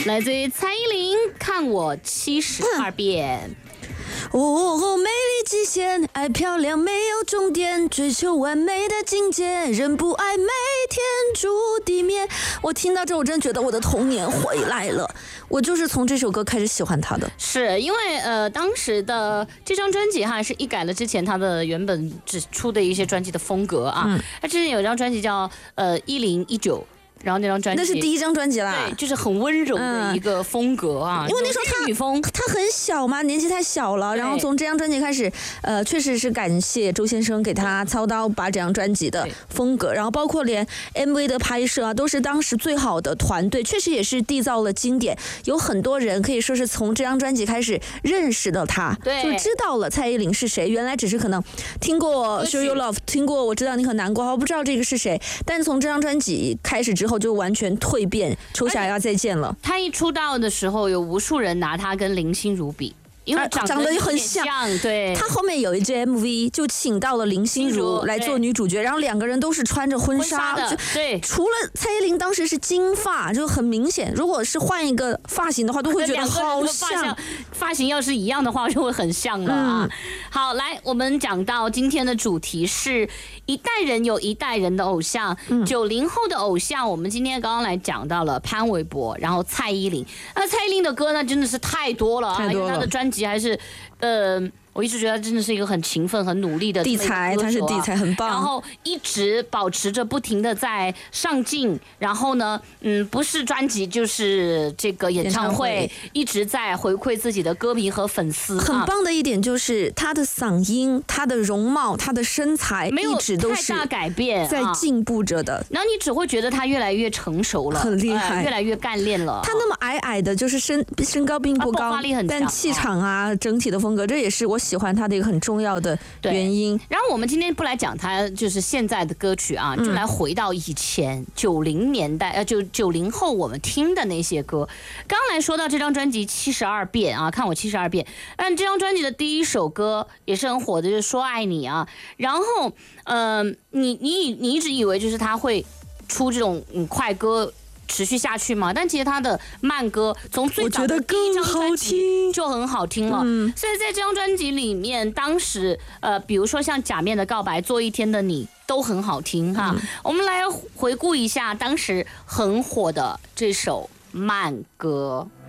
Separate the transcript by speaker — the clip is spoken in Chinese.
Speaker 1: 来自于蔡依林，看我72遍。
Speaker 2: 哦，美丽极限，爱漂亮没有终点，追求完美的境界，人不爱美，天诛地灭。我听到这，我真觉得我的童年回来了。我就是从这首歌开始喜欢他的，
Speaker 1: 是因为当时的这张专辑哈是一改了之前他的原本只出的一些专辑的风格啊。他之前有一张专辑叫1019。然后那张专辑
Speaker 2: 那是第一张专辑啦，
Speaker 1: 对，就是很温柔的一个风格啊。
Speaker 2: 因为那时候
Speaker 1: 女风，
Speaker 2: 他很小嘛，年纪太小了。然后从这张专辑开始，确实是感谢周先生给他操刀把这张专辑的风格，然后包括连 MV 的拍摄啊，都是当时最好的团队，确实也是缔造了经典。有很多人可以说是从这张专辑开始认识到他，
Speaker 1: 对，
Speaker 2: 就知道了蔡依林是谁。原来只是可能听过 Show You Love， 听过我知道你很难过，我不知道这个是谁。但是从这张专辑开始之后，就完全蜕变，抽下要再见了。
Speaker 1: 他一出道的时候，有无数人拿他跟林心如比。因为长得很像，对。
Speaker 2: 他后面有一支 MV 就请到了林心如来做女主角，然后两个人都是穿着婚纱
Speaker 1: 的，对。
Speaker 2: 除了蔡依林当时是金发，就很明显，如果是换一个发型的话，都会觉得好像。
Speaker 1: 发型要是一样的话，就会很像了啊。好，来，我们讲到今天的主题是一代人有一代人的偶像，90后的偶像。我们今天刚刚来讲到了潘玮柏，然后蔡依林。那蔡依林的歌呢，真的是太多了啊，因为她的专辑还是我一直觉得他真的是一个很勤奋、很努力的
Speaker 2: 地才，他是地才，很棒。
Speaker 1: 然后一直保持着不停的在上进，然后呢，不是专辑就是这个演唱会，一直在回馈自己的歌迷和粉丝。
Speaker 2: 很棒的一点就是他的嗓音、他的容貌、他的身材，
Speaker 1: 没有
Speaker 2: 一直都是
Speaker 1: 太大改变，
Speaker 2: 在进步着的。
Speaker 1: 然后你只会觉得他越来越成熟了，
Speaker 2: 很厉害，
Speaker 1: 越来越干练了。
Speaker 2: 他那么矮的，就是身高并不高，
Speaker 1: 爆发力很强，
Speaker 2: 但气场啊，整体的风格，这也是我喜欢他的一个很重要的原因。
Speaker 1: 然后我们今天不来讲他就是现在的歌曲啊，就来回到以前90年代，就90后我们听的那些歌。刚来说到这张专辑72遍啊，看我72遍。但这张专辑的第一首歌也是很火的，就是说爱你啊。然后你一直以为就是他会出这种快歌持续下去嘛，但其实他的慢歌从最早的第一张专辑就很好听了，所以在这张专辑里面，当时比如说像《假面的告白》《做一天的你》都很好听哈。我们来回顾一下当时很火的这首慢歌。